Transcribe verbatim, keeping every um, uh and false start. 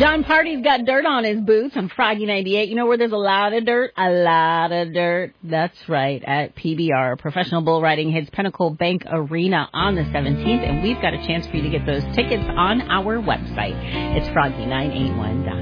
John Party's got dirt on his boots on Froggy ninety-eight. You know where there's a lot of dirt? A lot of dirt. That's right, at P B R. Professional bull riding hits Pinnacle Bank Arena on the seventeenth, and we've got a chance for you to get those tickets on our website. It's froggy nine eight one dot com.